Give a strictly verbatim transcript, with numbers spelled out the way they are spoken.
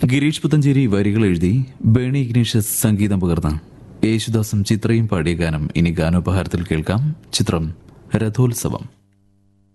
ഗിരീഷ് പുത്തഞ്ചേരി വരികൾ എഴുതി ബേണി ഇഗ്നീഷ്യസ് സംഗീതം പകർന്ന് യേശുദാസും ചിത്രയും പാടിയ ഗാനം ഇനി ഗാനോപഹാരത്തിൽ കേൾക്കാം. ചിത്രം രഥോത്സവം.